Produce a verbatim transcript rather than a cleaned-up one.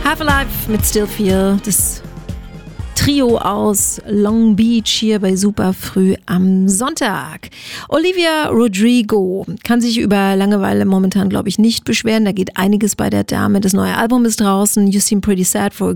Half Alive mit Still Feel, das Trio aus Long Beach hier bei Super Früh am Sonntag. Olivia Rodrigo kann sich über Langeweile momentan, glaube ich, nicht beschweren. Da geht einiges bei der Dame. Das neue Album ist draußen. You Seem Pretty Sad for